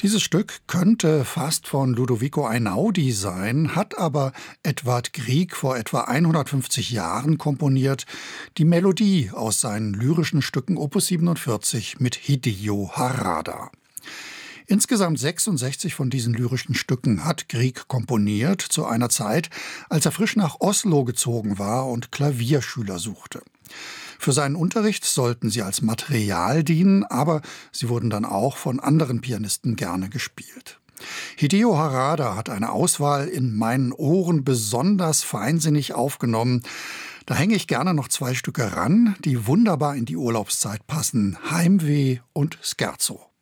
Dieses Stück könnte fast von Ludovico Einaudi sein, hat aber Edvard Grieg vor etwa 150 Jahren komponiert, die Melodie aus seinen lyrischen Stücken Opus 47 mit Hideo Harada. Insgesamt 66 von diesen lyrischen Stücken hat Grieg komponiert, zu einer Zeit, als er frisch nach Oslo gezogen war und Klavierschüler suchte. Für seinen Unterricht sollten sie als Material dienen, aber sie wurden dann auch von anderen Pianisten gerne gespielt. Hideo Harada hat eine Auswahl in meinen Ohren besonders feinsinnig aufgenommen. Da hänge ich gerne noch 2 Stücke ran, die wunderbar in die Urlaubszeit passen: Heimweh und Scherzo.